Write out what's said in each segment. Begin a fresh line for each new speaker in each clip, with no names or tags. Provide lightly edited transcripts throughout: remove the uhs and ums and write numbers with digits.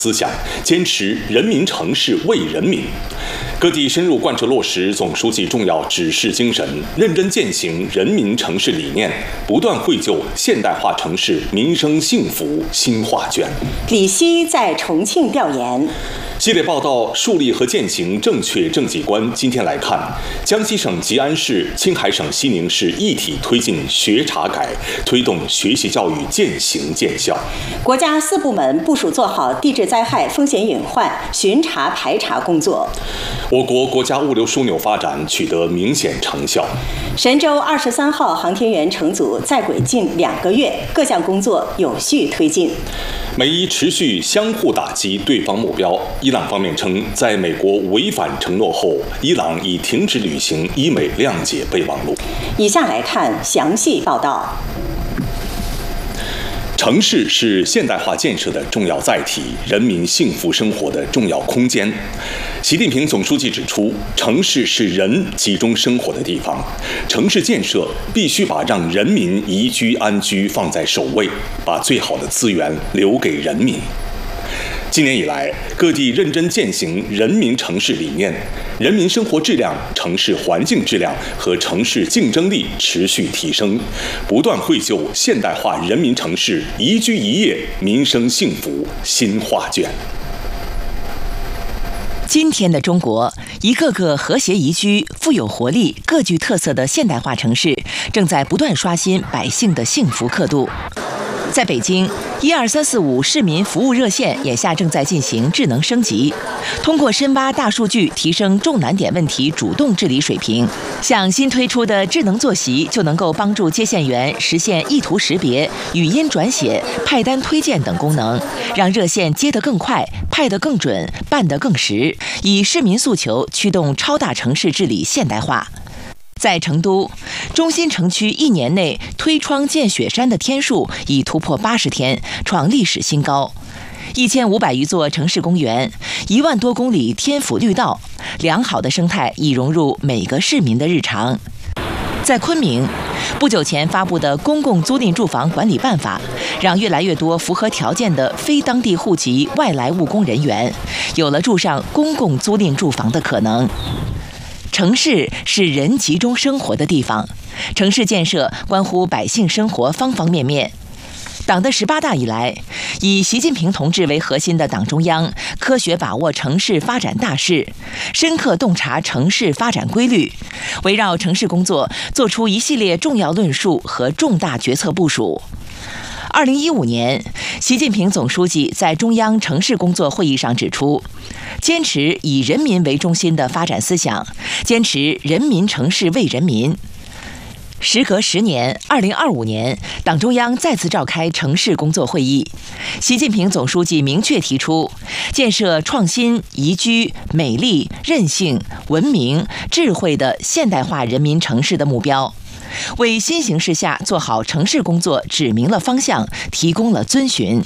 思想，坚持人民城市为人民。各地深入贯彻落实总书记重要指示精神，认真践行人民城市理念，不断绘就现代化城市民生幸福新画卷。
李希在重庆调研。
系列报道树立和践行正确政绩观。今天来看，江西省吉安市、青海省西宁市一体推进学查改，推动学习教育渐行渐效。
国家4部门部署做好地质灾害风险隐患巡查排查工作。
我国国家物流枢纽发展取得明显成效。
神舟23号航天员乘组在轨近2个月，各项工作有序推进。
美伊持续相互打击对方目标。伊朗方面称，在美国违反承诺后，伊朗已停止履行伊美谅解备忘录。
以下来看详细报道。
城市是现代化建设的重要载体，人民幸福生活的重要空间。习近平总书记指出，城市是人集中生活的地方，城市建设必须把让人民宜居安居放在首位，把最好的资源留给人民。今年以来，各地认真践行人民城市理念，人民生活质量、城市环境质量和城市竞争力持续提升，不断绘就现代化人民城市宜居宜业民生幸福新画卷。
今天的中国，一个个和谐宜居、富有活力、各具特色的现代化城市，正在不断刷新百姓的幸福刻度。在北京，12345市民服务热线眼下正在进行智能升级，通过深挖大数据，提升重难点问题主动治理水平。像新推出的智能坐席，就能够帮助接线员实现意图识别、语音转写、派单推荐等功能，让热线接得更快、派得更准、办得更实，以市民诉求驱动超大城市治理现代化。在成都，中心城区1年内推窗见雪山的天数已突破80天，创历史新高。1500余座城市公园，1万多公里天府绿道，良好的生态已融入每个市民的日常。在昆明，不久前发布的《公共租赁住房管理办法》，让越来越多符合条件的非当地户籍外来务工人员有了住上公共租赁住房的可能。城市是人集中生活的地方，城市建设关乎百姓生活方方面面。党的18大以来，以习近平同志为核心的党中央科学把握城市发展大势，深刻洞察城市发展规律，围绕城市工作作出一系列重要论述和重大决策部署。2015年，习近平总书记在中央城市工作会议上指出，坚持以人民为中心的发展思想，坚持人民城市为人民。时隔10年，2025年，党中央再次召开城市工作会议，习近平总书记明确提出，建设创新、宜居、美丽、韧性、文明、智慧的现代化人民城市的目标，为新形势下做好城市工作指明了方向，提供了遵循。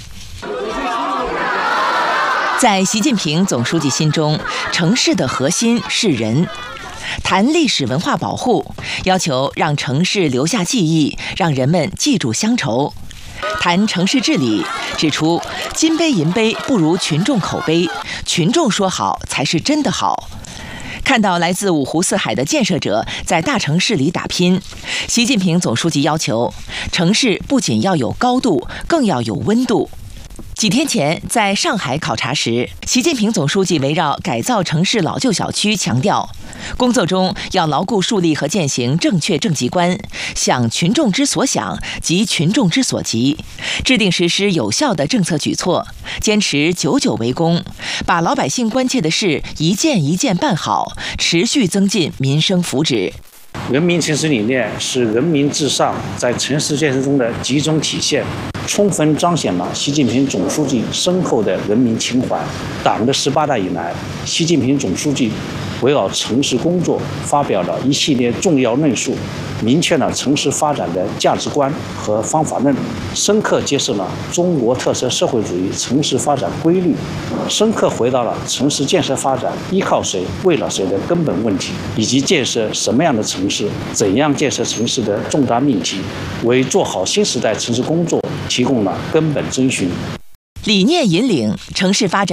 在习近平总书记心中，城市的核心是人。谈历史文化保护，要求让城市留下记忆，让人们记住乡愁。谈城市治理，指出金杯银杯不如群众口碑，群众说好才是真的好。看到来自5湖4海的建设者在大城市里打拼，习近平总书记要求，城市不仅要有高度，更要有温度。几天前在上海考察时，习近平总书记围绕改造城市老旧小区强调，工作中要牢固树立和践行正确政绩观，想群众之所想，急群众之所急，制定实施有效的政策举措，坚持久久为功，把老百姓关切的事一件一件办好，持续增进民生福祉。
人民城市理念是人民至上在城市建设中的集中体现，充分彰显了习近平总书记深厚的人民情怀。党的18大以来，习近平总书记围绕城市工作发表了一系列重要论述，明确了城市发展的价值观和方法论，深刻揭示了中国特色社会主义城市发展规律，深刻回答了城市建设发展依靠谁、为了谁的根本问题，以及建设什么样的城市、怎样建设城市的重大命题，为做好新时代城市工作提供了根本遵循。
理念引领城市发展